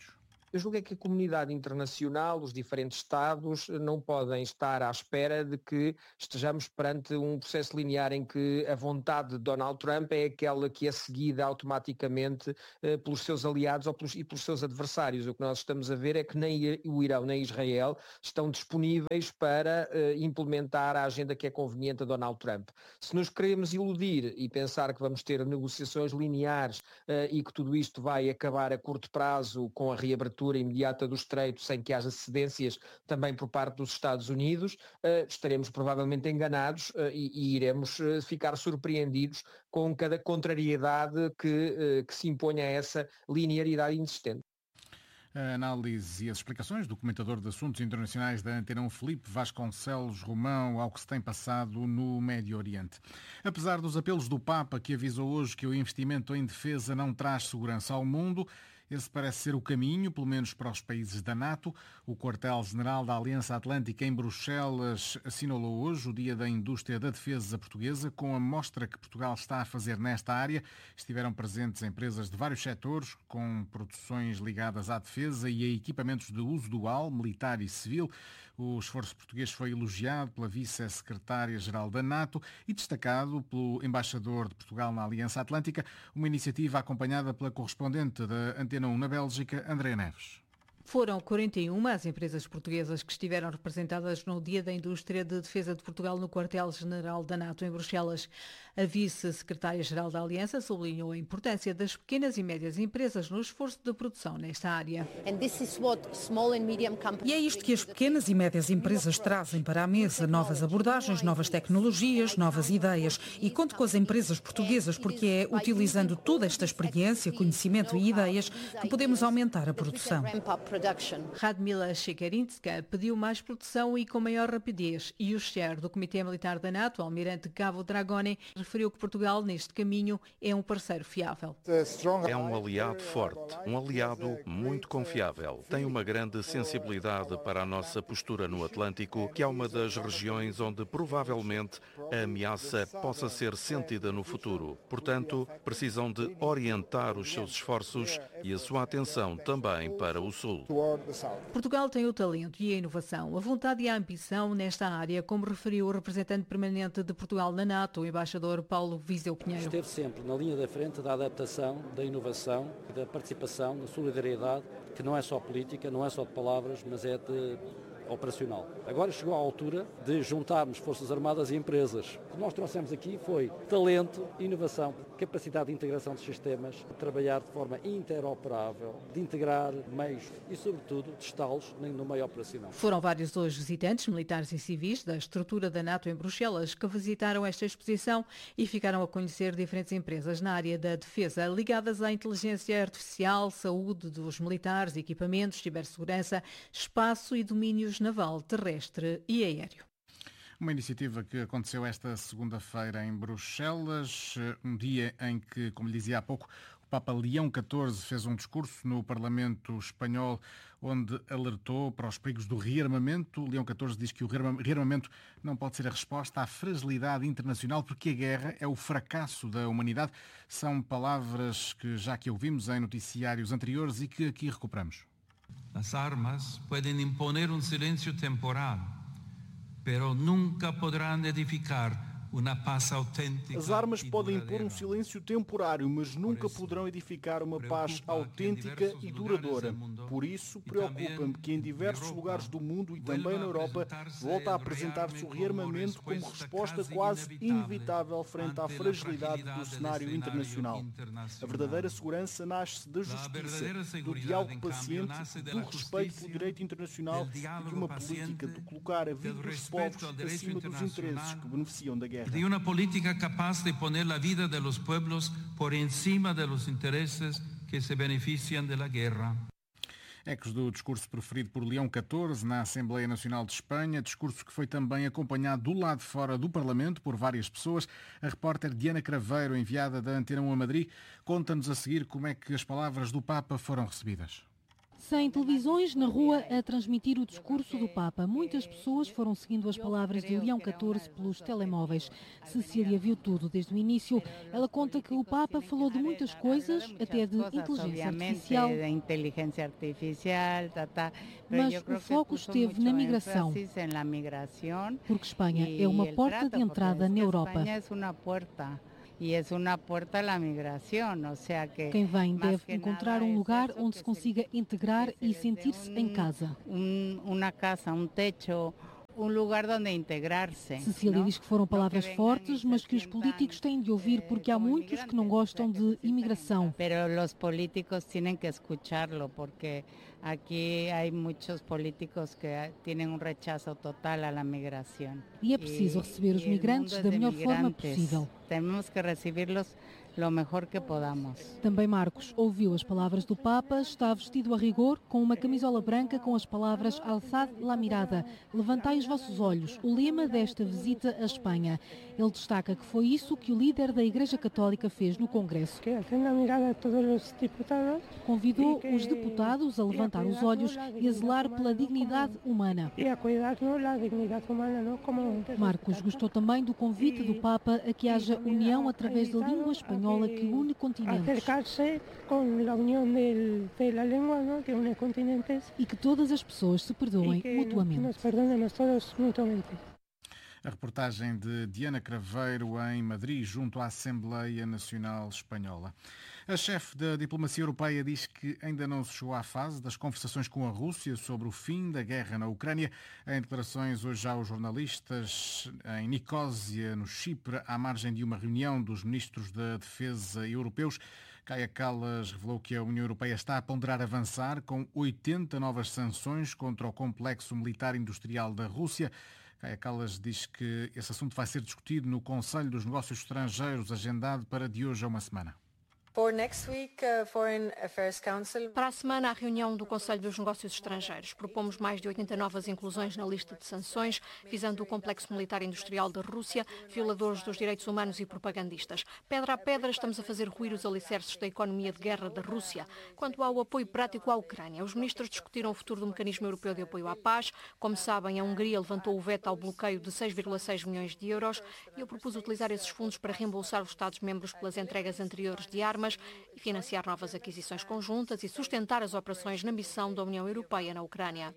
Eu julgo que a comunidade internacional, os diferentes Estados, não podem estar à espera de que estejamos perante um processo linear em que a vontade de Donald Trump é aquela que é seguida automaticamente pelos seus aliados e pelos seus adversários. O que nós estamos a ver é que nem o Irão nem Israel estão disponíveis para implementar a agenda que é conveniente a Donald Trump. Se nos queremos iludir e pensar que vamos ter negociações lineares e que tudo isto vai acabar a curto prazo com a reabertura imediata do Estreito sem que haja cedências também por parte dos Estados Unidos, estaremos provavelmente enganados e iremos ficar surpreendidos com cada contrariedade que se imponha a essa linearidade inexistente.
A análise e as explicações do comentador de assuntos internacionais da Antena 1, Filipe Vasconcelos Romão, ao que se tem passado no Médio Oriente. Apesar dos apelos do Papa, que avisou hoje que o investimento em defesa não traz segurança ao mundo, esse parece ser o caminho, pelo menos para os países da NATO. O quartel-general da Aliança Atlântica em Bruxelas assinalou hoje o Dia da Indústria da Defesa Portuguesa, com a mostra que Portugal está a fazer nesta área. Estiveram presentes empresas de vários setores, com produções ligadas à defesa e a equipamentos de uso dual, militar e civil. O esforço português foi elogiado pela vice-secretária-geral da NATO e destacado pelo embaixador de Portugal na Aliança Atlântica, uma iniciativa acompanhada pela correspondente da Antena 1 na Bélgica, Andréa Neves.
Foram 41 as empresas portuguesas que estiveram representadas no Dia da Indústria de Defesa de Portugal no quartel-general da NATO em Bruxelas. A vice-secretária-geral da Aliança sublinhou a importância das pequenas e médias empresas no esforço de produção nesta área.
E é isto que as pequenas e médias empresas trazem para a mesa: novas abordagens, novas tecnologias, novas ideias. E conto com as empresas portuguesas porque é utilizando toda esta experiência, conhecimento e ideias que podemos aumentar a produção.
Radmila Shekarinska pediu mais produção e com maior rapidez, e o chefe do Comitê Militar da NATO, almirante Cavo Dragoni, referiu que Portugal, neste caminho, é um parceiro fiável.
É um aliado forte, um aliado muito confiável. Tem uma grande sensibilidade para a nossa postura no Atlântico, que é uma das regiões onde provavelmente a ameaça possa ser sentida no futuro. Portanto, precisam de orientar os seus esforços e a sua atenção também para o Sul.
Portugal tem o talento e a inovação, a vontade e a ambição nesta área, como referiu o representante permanente de Portugal na NATO, o embaixador Paulo Viseu Pinheiro.
Esteve sempre na linha da frente da adaptação, da inovação, da participação, da solidariedade, que não é só política, não é só de palavras, mas é de operacional. Agora chegou a altura de juntarmos Forças Armadas e empresas. O que nós trouxemos aqui foi talento, inovação, capacidade de integração de sistemas, trabalhar de forma interoperável, de integrar meios e, sobretudo, testá-los no meio operacional.
Foram vários os visitantes, militares e civis, da estrutura da NATO em Bruxelas, que visitaram esta exposição e ficaram a conhecer diferentes empresas na área da defesa, ligadas à inteligência artificial, saúde dos militares, equipamentos, cibersegurança, espaço e domínios naval, terrestre e aéreo.
Uma iniciativa que aconteceu esta segunda-feira em Bruxelas, um dia em que, como lhe dizia há pouco, o Papa Leão XIV fez um discurso no Parlamento espanhol onde alertou para os perigos do rearmamento. Leão XIV diz que o rearmamento não pode ser a resposta à fragilidade internacional porque a guerra é o fracasso da humanidade. São palavras que já que ouvimos em noticiários anteriores e que aqui recuperamos.
Las armas pueden imponer un silencio temporal, pero nunca podrán edificar uma paz autêntica.
As armas podem impor um silêncio temporário, mas nunca poderão edificar uma paz autêntica e duradoura. Por isso, preocupa-me que em diversos lugares do mundo e também na Europa volta a apresentar-se o rearmamento como resposta quase inevitável frente à fragilidade do cenário internacional. A verdadeira segurança nasce da justiça, do diálogo paciente, do respeito pelo direito internacional e de uma política de colocar a vida dos povos acima dos interesses que beneficiam da guerra.
De una política capaz de poner la vida de los pueblos por encima de los intereses que se benefician de la guerra.
Ecos do discurso proferido por Leão XIV na Assembleia Nacional de Espanha, discurso que foi também acompanhado do lado de fora do Parlamento por várias pessoas. A repórter Diana Craveiro, enviada da Antena 1 a Madrid, conta-nos a seguir como é que as palavras do Papa foram recebidas.
Sem televisões, na rua a transmitir o discurso do Papa. Muitas pessoas foram seguindo as palavras de Leão XIV pelos telemóveis. Cecília viu tudo desde o início. Ela conta que o Papa falou de muitas coisas, até de inteligência artificial. Mas o foco esteve na migração, porque Espanha é uma porta de entrada na Europa.
E é uma porta à migração, ou seja que
quem vem deve encontrar um lugar onde se consiga integrar e sentir-se em casa.
Uma casa, um teto, um lugar onde integrar-se.
Cecília diz que foram palavras fortes, mas que os políticos têm de ouvir porque há muitos que não gostam de imigração.
Mas os políticos têm que escuchá-lo porque aqui há muitos políticos que têm rechazo total à migração.
E é preciso receber os migrantes da melhor forma possível.
Temos que recebê-los o melhor que podamos.
Também Marcos ouviu as palavras do Papa, está vestido a rigor com uma camisola branca com as palavras Alçad la mirada, levantai os vossos olhos, o lema desta visita à Espanha. Ele destaca que foi isso que o líder da Igreja Católica fez no Congresso. Convidou os deputados a levantar os olhos e a zelar pela dignidade humana. Marcos gostou também do convite do Papa a que haja união através da língua espanhola que une continentes. E que todas as pessoas se perdoem mutuamente.
A reportagem de Diana Craveiro em Madrid, junto à Assembleia Nacional Espanhola. A chefe da diplomacia europeia diz que ainda não se chegou à fase das conversações com a Rússia sobre o fim da guerra na Ucrânia. Em declarações hoje aos jornalistas em Nicósia, no Chipre, à margem de uma reunião dos ministros da Defesa europeus, Kaja Kallas revelou que a União Europeia está a ponderar avançar com 80 novas sanções contra o complexo militar industrial da Rússia. Kaja Kallas diz que esse assunto vai ser discutido no Conselho dos Negócios Estrangeiros, agendado para de hoje a uma semana.
Para a semana, a reunião do Conselho dos Negócios Estrangeiros. Propomos mais de 80 novas inclusões na lista de sanções, visando o complexo militar industrial da Rússia, violadores dos direitos humanos e propagandistas. Pedra a pedra, estamos a fazer ruir os alicerces da economia de guerra da Rússia. Quanto ao apoio prático à Ucrânia, os ministros discutiram o futuro do Mecanismo Europeu de Apoio à Paz. Como sabem, a Hungria levantou o veto ao bloqueio de 6,6 milhões de euros e eu propus utilizar esses fundos para reembolsar os Estados-membros pelas entregas anteriores de armas e financiar novas aquisições conjuntas e sustentar as operações na missão da União Europeia na Ucrânia.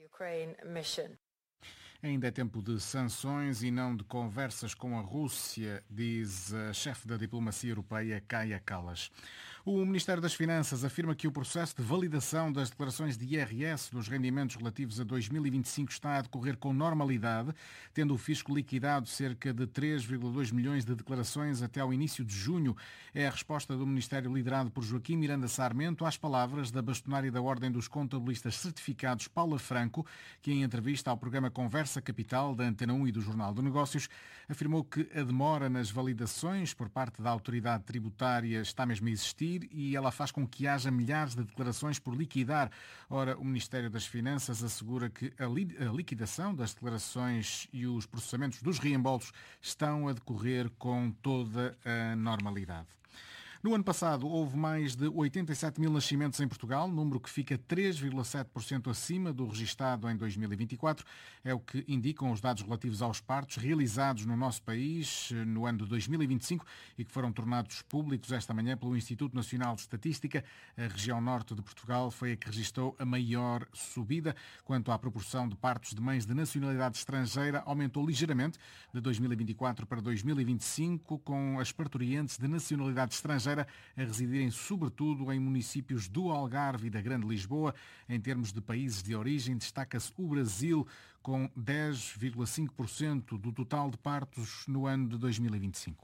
Ainda é tempo de sanções e não de conversas com a Rússia, diz a chefe da diplomacia europeia, Kaja Kallas. O Ministério das Finanças afirma que o processo de validação das declarações de IRS dos rendimentos relativos a 2025 está a decorrer com normalidade, tendo o fisco liquidado cerca de 3,2 milhões de declarações até ao início de junho. É a resposta do Ministério liderado por Joaquim Miranda Sarmento às palavras da bastonária da Ordem dos Contabilistas Certificados, Paula Franco, que em entrevista ao programa Conversa Capital da Antena 1 e do Jornal de Negócios afirmou que a demora nas validações por parte da autoridade tributária está mesmo a existir e ela faz com que haja milhares de declarações por liquidar. Ora, o Ministério das Finanças assegura que a liquidação das declarações e os processamentos dos reembolsos estão a decorrer com toda a normalidade. No ano passado, houve mais de 87 mil nascimentos em Portugal, número que fica 3,7% acima do registado em 2024. É o que indicam os dados relativos aos partos realizados no nosso país no ano de 2025 e que foram tornados públicos esta manhã pelo Instituto Nacional de Estatística. A região norte de Portugal foi a que registrou a maior subida. Quanto à proporção de partos de mães de nacionalidade estrangeira, aumentou ligeiramente de 2024 para 2025, com as parturientes de nacionalidade estrangeira a residirem sobretudo em municípios do Algarve e da Grande Lisboa. Em termos de países de origem, destaca-se o Brasil, com 10,5% do total de partos no ano de 2025.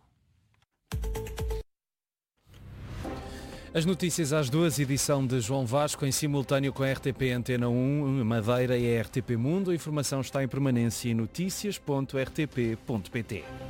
As notícias às 2, edição de João Vasco, em simultâneo com a RTP Antena 1, Madeira e a RTP Mundo. A informação está em permanência em noticias.rtp.pt.